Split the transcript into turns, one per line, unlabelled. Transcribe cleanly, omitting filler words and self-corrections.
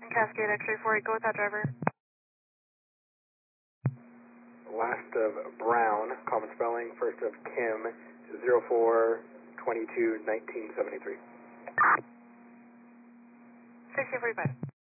Cascade X-ray 48, go with that driver.
Last of Brown, common spelling. First of Kim, 04-22-1973.
6045.